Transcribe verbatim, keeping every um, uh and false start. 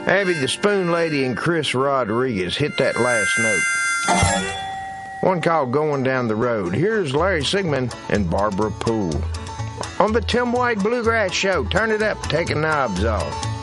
Abby the Spoon Lady and Chris Rodriguez hit that last note. One called Going Down the Road. Here's Larry Sigmund and Barbara Poole on the Tim White Bluegrass Show. Turn it up, taking knobs off.